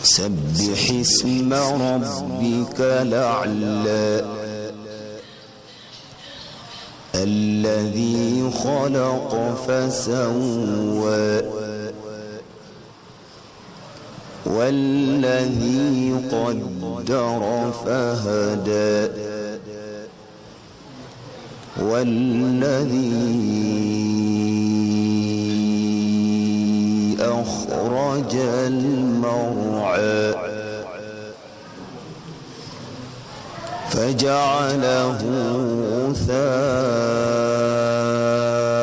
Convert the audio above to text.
سبح اسم ربك الأعلى الذي خلق فسوى والذي قدر فهدى والذي أخرج المرعى فجعله غثاء